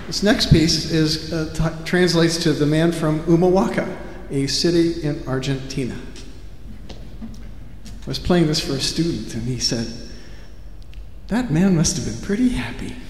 This next piece translates to The Man from Humahuaca, a city in Argentina. I was playing this for a student, and he said, "That man must have been pretty happy."